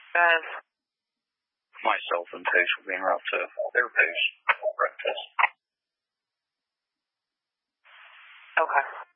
Guys. Myself and Paige will be en route to their base for breakfast. Okay.